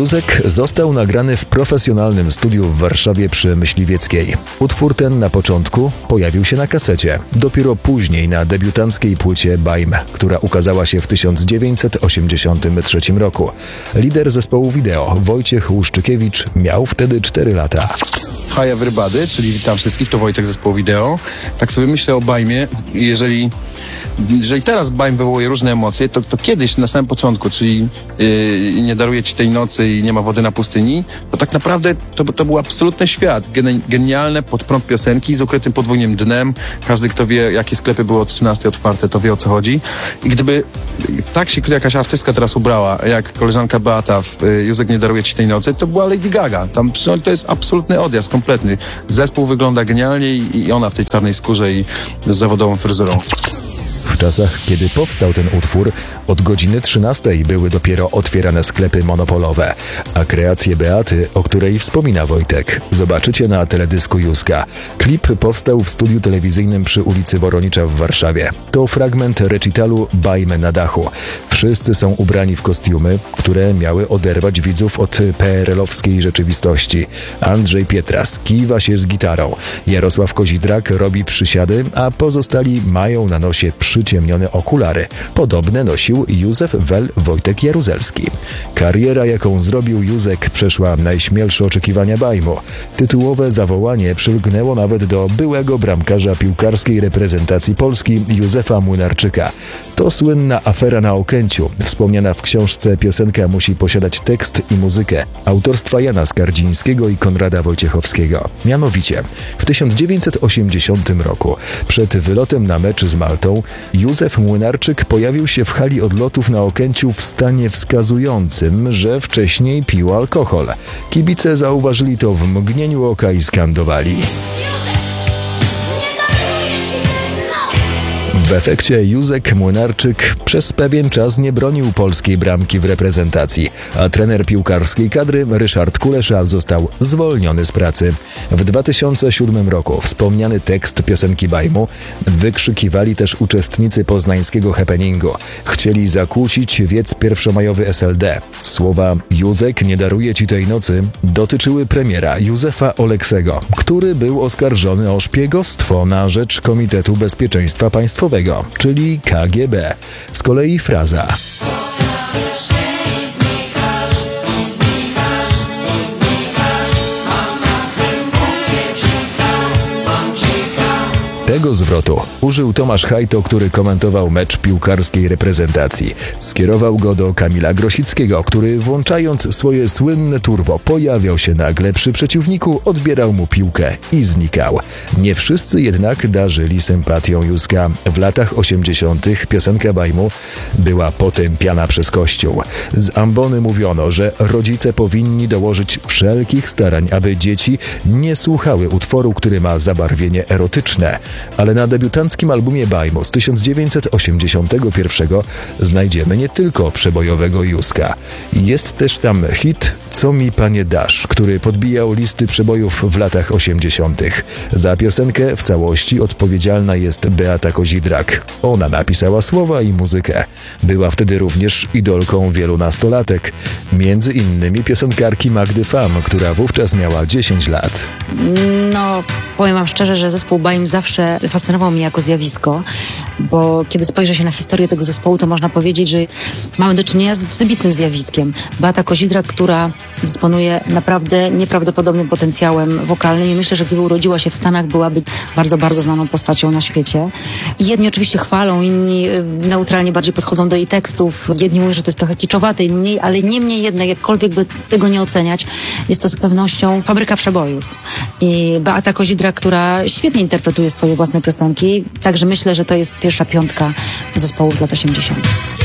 Józek został nagrany w profesjonalnym studiu w Warszawie przy Myśliwieckiej. Utwór ten na początku pojawił się na kasecie, dopiero później na debiutanckiej płycie Bajm, która ukazała się w 1983 roku. Lider zespołu wideo Wojciech Łuszczykiewicz miał wtedy 4 lata. Hi everybody, czyli witam wszystkich, to Wojtek, zespołu wideo. Tak sobie myślę o Bajmie. Jeżeli teraz Bajm wywołuje różne emocje, to kiedyś, na samym początku, czyli nie daruję ci tej nocy i nie ma wody na pustyni, to tak naprawdę to był absolutny świat. Genialne pod prąd piosenki z ukrytym podwójnym dnem. Każdy, kto wie, jakie sklepy były o 13 otwarte, to wie, o co chodzi. I gdyby tak się jakaś artystka teraz ubrała, jak koleżanka Beata w Józek, nie daruje ci tej nocy, to była Lady Gaga. Tam to jest absolutny odjazd, kompletny. Zespół wygląda genialnie i ona w tej czarnej skórze i z zawodową fryzurą. W czasach, kiedy powstał ten utwór, od godziny 13 były dopiero otwierane sklepy monopolowe, a kreację Beaty, o której wspomina Wojtek, zobaczycie na teledysku Józka. Klip powstał w studiu telewizyjnym przy ulicy Woronicza w Warszawie. To fragment recitalu Bajmy na dachu. Wszyscy są ubrani w kostiumy, które miały oderwać widzów od PRL-owskiej rzeczywistości. Andrzej Pietras kiwa się z gitarą, Jarosław Kozidrak robi przysiady, a pozostali mają na nosie przyciemnione okulary. Podobne nosił Józef Wojtek Jaruzelski. Kariera, jaką zrobił Józek, przeszła najśmielsze oczekiwania Bajmu. Tytułowe zawołanie przylgnęło nawet do byłego bramkarza piłkarskiej reprezentacji Polski Józefa Młynarczyka. To słynna afera na Okęciu. Wspomniana w książce piosenka musi posiadać tekst i muzykę autorstwa Jana Skardzińskiego i Konrada Wojciechowskiego. Mianowicie, w 1980 roku, przed wylotem na mecz z Maltą, Józef Młynarczyk pojawił się w hali odlotów na Okęciu w stanie wskazującym, że wcześniej pił alkohol. Kibice zauważyli to w mgnieniu oka i skandowali. W efekcie Józek Młynarczyk przez pewien czas nie bronił polskiej bramki w reprezentacji, a trener piłkarskiej kadry Ryszard Kulesza został zwolniony z pracy. W 2007 roku wspomniany tekst piosenki Bajmu wykrzykiwali też uczestnicy poznańskiego happeningu. Chcieli zakłócić wiec pierwszomajowy SLD. Słowa „Józek, nie daruje ci tej nocy” dotyczyły premiera Józefa Oleksego, który był oskarżony o szpiegostwo na rzecz Komitetu Bezpieczeństwa Państwowego, czyli KGB. Z kolei fraza tego zwrotu użył Tomasz Hajto, który komentował mecz piłkarskiej reprezentacji. Skierował go do Kamila Grosickiego, który włączając swoje słynne turbo pojawiał się nagle przy przeciwniku, odbierał mu piłkę i znikał. Nie wszyscy jednak darzyli sympatią Józka. W latach 80. piosenka Bajmu była potępiana przez Kościół. Z ambony mówiono, że rodzice powinni dołożyć wszelkich starań, aby dzieci nie słuchały utworu, który ma zabarwienie erotyczne. Ale na debiutanckim albumie Bajmu z 1981 znajdziemy nie tylko przebojowego Józka. Jest też tam hit „Co mi panie dasz”, który podbijał listy przebojów w latach 80. Za piosenkę w całości odpowiedzialna jest Beata Kozidrak. Ona napisała słowa i muzykę. Była wtedy również idolką wielu nastolatek, między innymi piosenkarki Magdy Fam, która wówczas miała 10 lat. No, powiem wam szczerze, że zespół Bajm zawsze fascynował mnie jako zjawisko, bo kiedy spojrzy się na historię tego zespołu, to można powiedzieć, że mamy do czynienia z wybitnym zjawiskiem. Beata Kozidrak, która dysponuje naprawdę nieprawdopodobnym potencjałem wokalnym i myślę, że gdyby urodziła się w Stanach, byłaby bardzo, bardzo znaną postacią na świecie. I jedni oczywiście chwalą, inni neutralnie bardziej podchodzą do jej tekstów. Jedni mówią, że to jest trochę kiczowate, inni mniej, ale niemniej jednak, jakkolwiek by tego nie oceniać, jest to z pewnością fabryka przebojów. I Beata Kozidrak, która świetnie interpretuje swoje własne piosenki, także myślę, że to jest pierwsza piątka zespołu z lat 80.